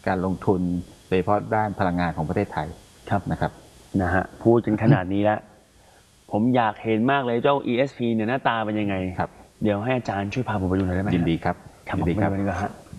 การลงทุนโดยเฉพาะด้านพลังงานของประเทศไทยครับนะครับพูดจนขนาดนี้แล้วผมอยากเห็นมากเลยเจ้า ESP เนี่ยหน้าตาเป็นยังไงครับเดี๋ยวให้อาจารย์ช่วยพาผมไปดูหน่อยได้ไหมยินดีครับครับผมไปดูกันดีกว่าฮะ